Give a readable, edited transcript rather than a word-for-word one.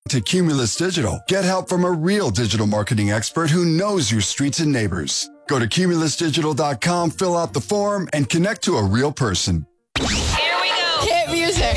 To Cumulus Digital, get help from a real digital marketing expert who knows your streets and neighbors. Go to cumulusdigital.com, fill out the form, and connect to a real person.